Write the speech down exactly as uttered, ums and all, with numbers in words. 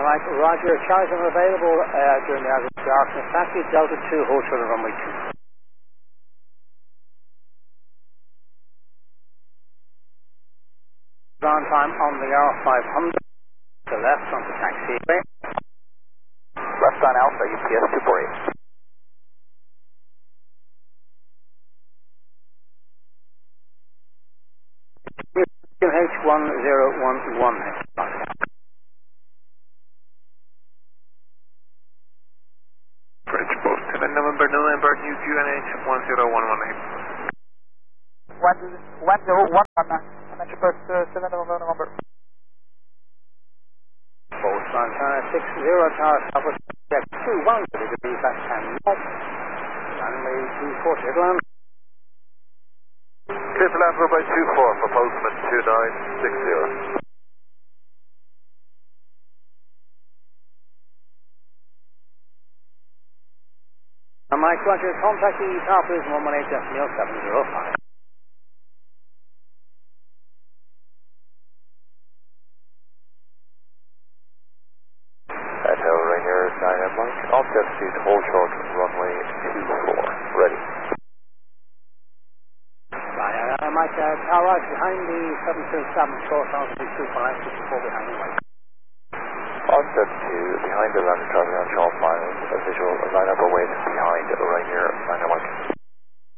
Mike, Roger. Charles, I'm available uh, during the hours of darkness. Taxi Delta two, hold short of runway two. On time on the R five hundred. To the left on the taxiway. Left on Alpha, U P S two forty-eight. H one zero one one. French Post seven November November New Q N H one zero one one eight. one zero one one. French Post seven November November. Post Montana six zero Tower Southwest two one zero degrees left hand north. Runway two forty land. Clear for land runway two four for Postman two nine six zero. Mike, Roger, contact the Tower Police one one eight decimal seven zero five. At Rainier nine M Mike, all taxis hold short runway two four. Ready. Right, uh, Mike, uh, Tower right behind the seven two seven short on the two five six four behind the Mike. On step two, behind the land traveling on Charles Miles, a visual line up away behind Rainier nine M Mike.